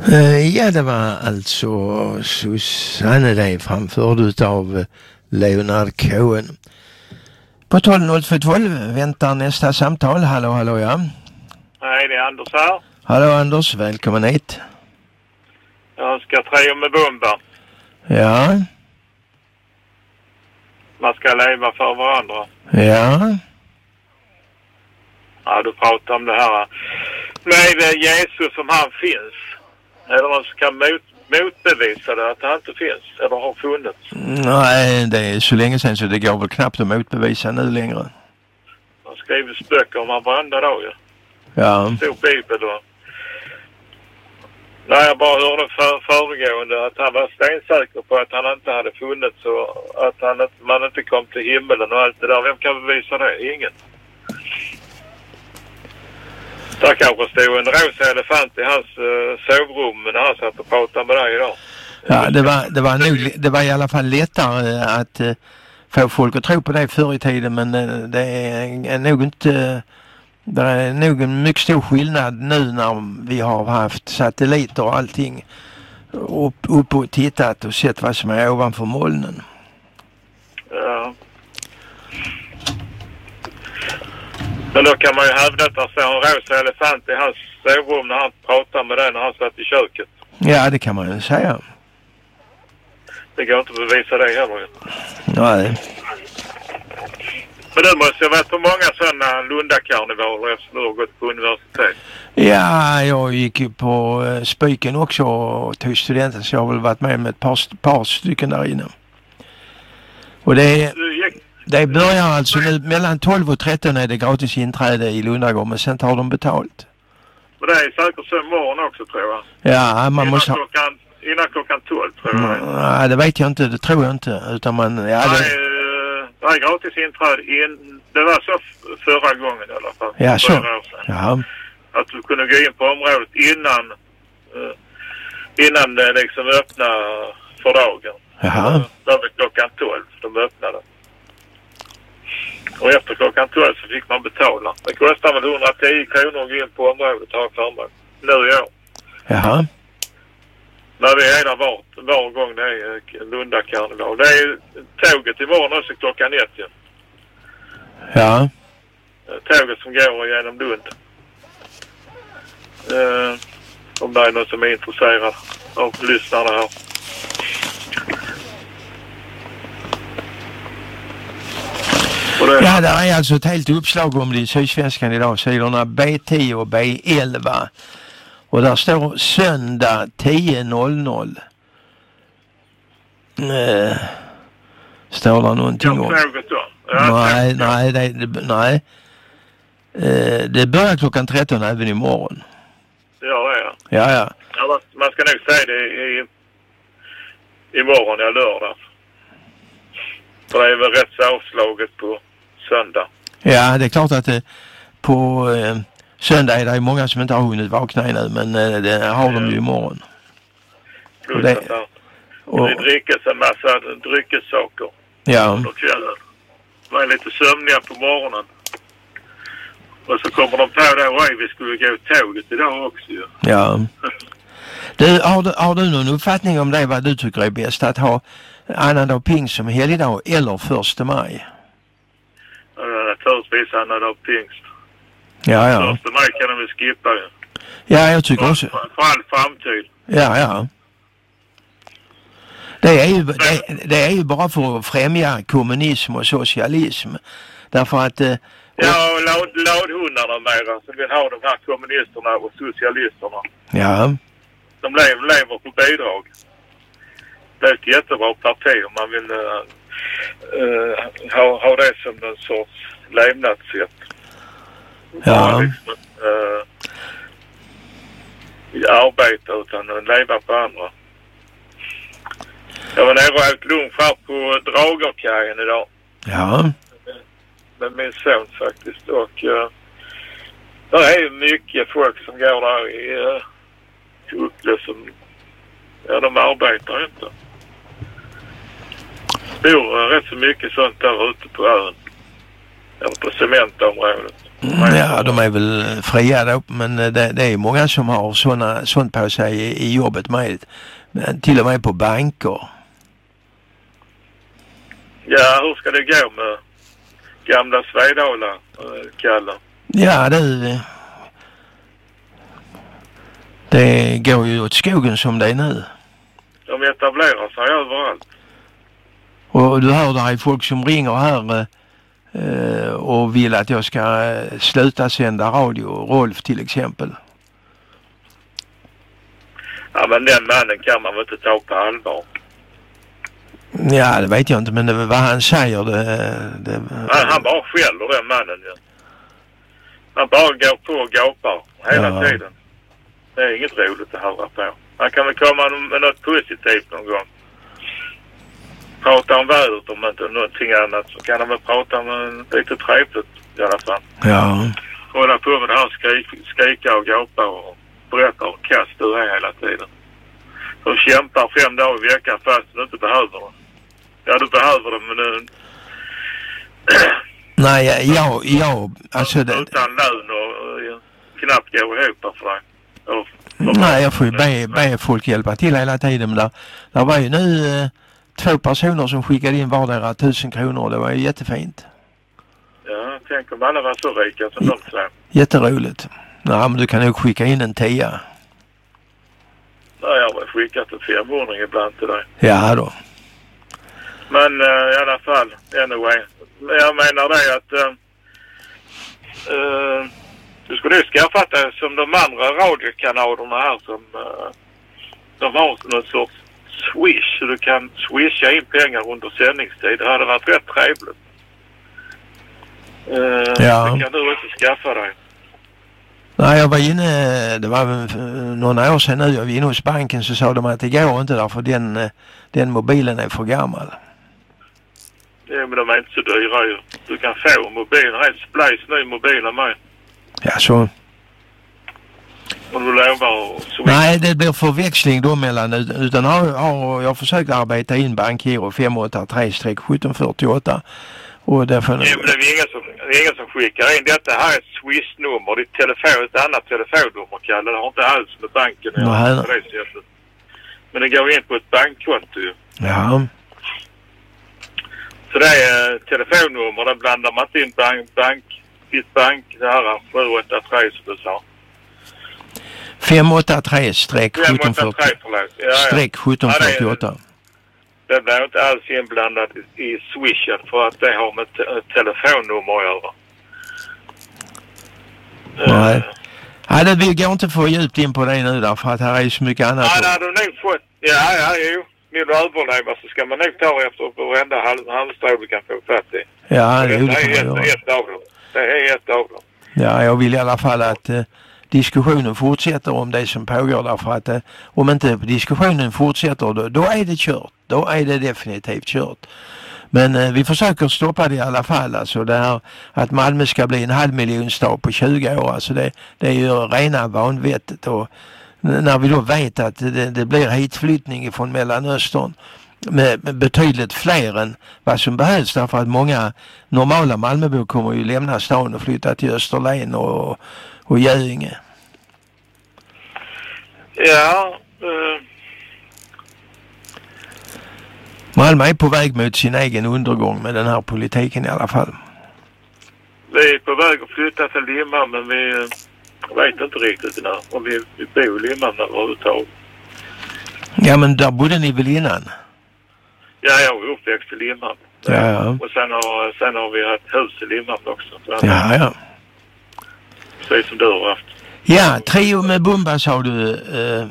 Ja, det var alltså Susanne där framförd utav Leonard Cohen. På 12.02 väntar nästa samtal. Hallå, ja. Hej, det är Anders här. Hallå Anders, välkommen hit. Jag ska träna med bomba. Ja. Man ska leva för varandra. Ja. Ja, du pratar om det här med Jesus som han finns. Eller man ska motbevisa det att han inte finns. Eller har funnits. Nej, det är så länge sedan så det går väl knappt att motbevisa nu längre. Man skriver böcker om han varenda dag ju. Ja. Stor bibel då. Nej, jag bara hörde föregående att han var stensäker på att han inte hade funnits och att man inte kom till himmelen och allt det där. Vem kan bevisa det? Ingen. Där kanske stod en rosa elefant i hans sovrum när han satt och pratade med dig idag. Ja, det var i alla fall lättare att få folk att tro på det förr i tiden, men det är nog inte... Det är nog en mycket stor skillnad nu när vi har haft satelliter och allting upp och tittat och sett vad som är ovanför molnen. Ja. Men då kan man ju hävda att det står en rosa elefant i hans sovrum när han pratar med den när han satt i köket. Ja, det kan man ju säga. Det går inte att bevisa det heller. Nej. Men du måste ju ha varit på många sådana Lundakarnevaler eftersom du har gått på universitet. Ja, jag gick ju på Spyken också och tog studenten, så jag har väl varit med ett par stycken där inne. Och det börjar alltså nu, mellan 12 och 13 är det gratis inträde i Lundagård, men sen tar de betalt. Men det är säkert så imorgon också, tror jag. Ja, man måste innan klockan 12, tror jag. Nej, det vet jag inte, det tror jag inte. Utan man... Ja, det är gratis inträde det var så förra gången i alla fall. Ja, så. Ja. Att du kunde gå in på området innan det liksom öppnade för dagen. Jaha. Där var klockan 12 de öppnade. Och efter klockan 12 så fick man betala. Det kostar väl 110 kronor att gå in på området här för mig. Nu i år. Jaha. När vi är där var gång det är Lundakarneval. Det är tåget imorgon också klockan 1. Ja. Tåget som går genom Lund. Om det är någon som är intresserad av lyssnarna här. Ja, det är alltså ett helt uppslag om det i Sydsvenskan idag. Sidorna B10 och B11. Och där står söndag 10.00. Står det någonting om? Nej. Det börjar klockan 13 även imorgon. Ja, det är. Ja. Ja, man ska nog säga det imorgon, lördag. För det är väl rätt så avslaget på söndag. Ja, det är klart att på söndag är det många som inte har hunnit vakna ännu, men det har de ju imorgon. Plus det drickas en massa dryckessaker. Ja. Under kvällen. Man är lite sömniga på morgonen. Och så kommer de på det, vi skulle gå tåget idag också ju. Ja. Du, har du någon uppfattning om det, vad du tycker är bäst? Att ha annandag pingst som helgdag eller 1 maj? Naturligtvis annandag pingst. Ja. 1 maj kan de väl skippa ju. Ja, jag tycker också. För all framtid. Ja. Det är ju bara för att främja kommunism och socialism. Därför att... Ja, ladhundarna mera som vill ha de här kommunisterna och socialisterna. Ja. De lever på bidrag. Det är ett jättebra parti om man vill ha det som en sorts levnadssätt. Ja. Liksom, arbeta utan att leva på andra. Jag var nere och åt lunch här på Dragerkajen idag. Ja. Med min son faktiskt. Och det är ju mycket folk som går där i Kuckle som... Ja, de arbetar inte. Det bor rätt så mycket sånt där ute på ön. Eller på cementområdet. Ja, de är väl fria då, men det är många som har sånt på sig i jobbet med. Till och med på banker. Ja, hur ska det gå med gamla Svedala, Kalle? Ja, det går ju åt skogen som det är nu. De etablerar sig överallt. Och du hör, det är folk som ringer här och vill att jag ska sluta sända radio. Rolf till exempel. Ja, men den mannen kan man väl inte ta på allvar. Ja, det vet jag inte, men det är vad han säger. Han bara skäller, den mannen. Ja. Han bara går på och gapar hela tiden. Det är inget roligt att höra på. Han kan väl komma med något positivt någon gång. Prata om vädret, om inte någonting annat, så kan han väl prata med lite trevligt i alla fall. Ja. Hålla på med det här skrika och gapa och berätta och kast du är hela tiden. Du kämpar 5 dagar i veckan fast du inte behöver det. Ja, du behöver det, men du... Nej, jag alltså det... Utan lön och knappt gå ihop för dig. Nej, jag får ju be folk hjälpa till hela tiden. Men där var ju nu 2 personer som skickade in vardera 1000 kronor och det var ju jättefint. Ja, tänk om alla var så rika som de två. Jätteroligt. Nej, men du kan nog skicka in en 10. Nej, jag har skickat en 500 ibland till dig. Ja då. Men i alla fall, anyway. Jag menar det att du skulle ju skaffa det som de andra radiokanalerna här som de har någon sorts swish. Så du kan swisha in pengar under sändningstid. Det hade varit rätt trevligt. Ja. Det kan du också skaffa dig. Nej, jag var inne, det var några år sedan nu, jag var inne hos banken så sa de att det går inte därför den mobilen är för gammal. Ja, men de är inte så dyra ju. Du kan få mobilen, rätt splice ny mobiler med. Ja, så. Om du lovar att switcha. Nej, det blir förväxling då mellan, utan har jag försökt arbeta in bankgiro 583-1748. Och därför... Ja, men det är ingen som skickar in. Detta här är ett Swish-nummer. Det är ett annat telefonnummer, Kalle. Det har inte alls med banken på det sättet. Men det går in på ett bankkonto ju. Ja. Så det är telefonnummer. Där blandar man inte in ditt bank, det här 783 som du sa. 583-1748. Det blir inte alls inblandat i Swishen för att det har med telefonnummer att göra. Nej. Nej, det går inte få djupt in på det nu därför att här är så mycket annat. Nej, det hade du nog fått. Ja, jo. Vill du överleva så ska man nog ta efter varenda halmstrå du kan få fatt i. Ja, det är ett av dem. Det är ett av dem. Ja, jag vill i alla fall att diskussionen fortsätter om det som pågår därför att om inte diskussionen fortsätter då är det kört. Då är det definitivt kört. Men vi försöker stoppa det i alla fall. Alltså det här att Malmö ska bli en 500 000 stad på 20 år. Alltså det är ju rena vanvettet. Och när vi då vet att det blir hitflyttning från Mellanöstern med betydligt fler än vad som behövs därför att många normala Malmöbor kommer ju lämna stan och flytta till Österlen och Göinge. Ja. Malmö är på väg mot sin egen undergång med den här politiken i alla fall. Vi är på väg att flytta till Limhamn men vi vet inte riktigt när. Om vi bor i Limhamn överhuvudtaget. Ja, men där bodde ni väl innan? Ja, jag är uppväxt i Limhamn. Ja. Och sen har vi haft hus i Limhamn också. Ja. Precis som du har haft. Ja, trio med Bumba sa du.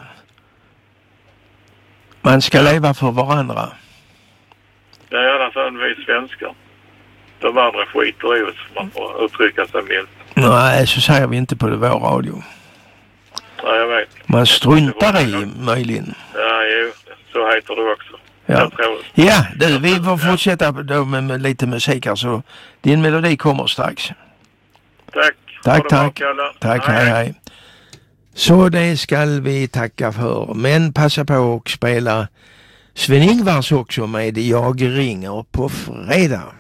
Man ska leva för varandra. Ja, i alla fall vi svenskar. De andra skiter i oss, man får uttrycka sig milt. Nej, så säger vi inte på det vår radio. Ja, jag vet. Man struntar i möjligen. Ja, jo. Så heter det också. Ja, vi får fortsätta då med lite musik här så din melodi kommer strax. Tack. Tack, hej. Så det ska vi tacka för. Men passa på att spela Sven-Ingvars också med Jag ringer på fredag.